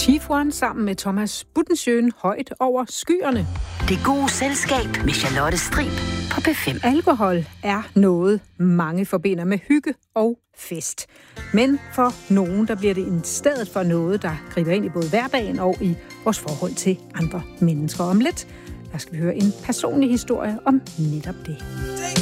Tifuan sammen med Thomas Buttenschøn højt over skyerne. Det gode selskab med Charlotte Strib på P5. Alkohol er noget, mange forbinder med hygge og fest. Men for nogen, der bliver det i stedet for noget, der griber ind i både hverdagen og i vores forhold til andre mennesker. Om lidt, der skal vi høre en personlig historie om netop det.